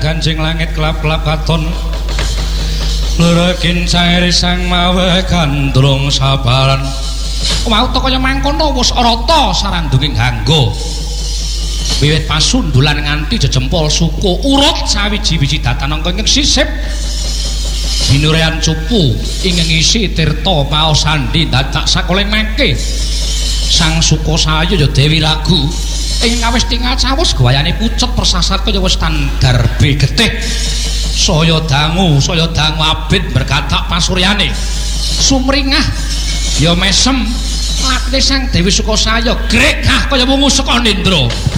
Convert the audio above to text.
ganjing langit kelap-kelap katon lerakin cair sang mawe gandrung sabaran mau to kaya mangkono wis rata sarandunging hanggo wiwit pasundulan nganti jejempol suku urut sawiji-wiji datanangka ingkang sisip binurean cupu ingkang isi tirta maos sandi dadak sakoleng mangke sang Sukasaya ya Dewi Lagu ingkang wis tingal cawus gawayane pucet persasat kaya wis standar B getih saya dangu abit berkatak pasuryane sumringah ya mesem latih sang Dewi Sukasaya grekah kaya wungu saka Nindra